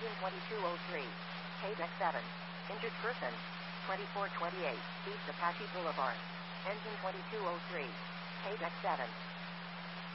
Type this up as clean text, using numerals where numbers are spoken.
Engine 2203. Deck 7. Injured person. 2428. East Apache Boulevard. Engine 2203. Deck 7.